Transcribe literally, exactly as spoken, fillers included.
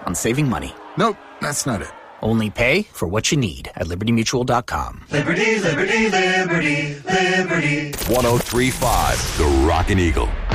on saving money. Nope, that's not it. Only pay for what you need at liberty mutual dot com. Liberty, liberty, liberty, liberty. one oh three point five, The Rockin' Eagle.